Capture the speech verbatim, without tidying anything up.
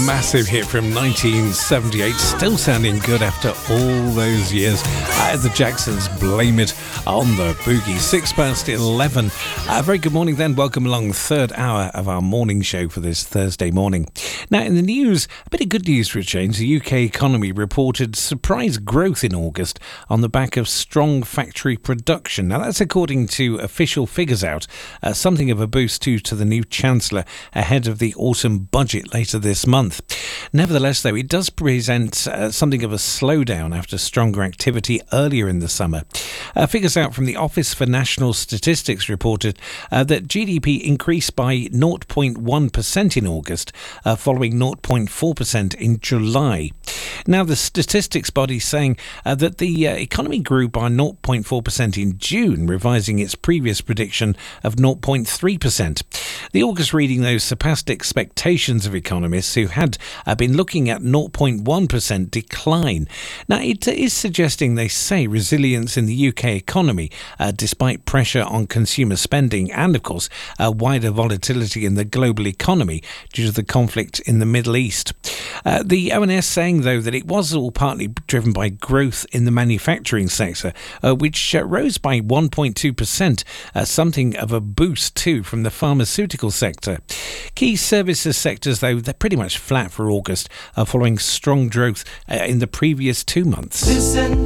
massive hit from nineteen seventy-eight, still sounding good after all those years. Uh, the Jacksons, Blame It on the Boogie. Six past eleven. Uh, very good morning then. Welcome along, third hour of our morning show for this Thursday morning. Now, in the news, a bit of good news for a change. The U K economy reported surprise growth in August on the back of strong factory production. Now, that's according to official figures out. Uh, something of a boost too to the new Chancellor ahead of the autumn budget later this month. Nevertheless, though, it does present uh, something of a slowdown after stronger activity earlier in the summer. Uh, figures out from the Office for National Statistics reported uh, that G D P increased by zero point one percent in August, uh, following zero point four percent in July. Now, the statistics body saying uh, that the uh, economy grew by zero point four percent in June, revising its previous prediction of zero point three percent. The August reading, though, surpassed expectations of economists who had uh, been looking at zero point one percent decline. Now, it is suggesting, they say, resilience in the U K economy, uh, despite pressure on consumer spending and, of course, uh, wider volatility in the global economy due to the conflict in the Middle East. Uh, the O N S saying, though, that it was all partly driven by growth in the manufacturing sector, uh, which uh, rose by one point two percent, uh, something of a boost too from the pharmaceutical sector. Key services sectors, though, they're pretty much flat for August, uh, following strong growth uh, in the previous two months. Listen.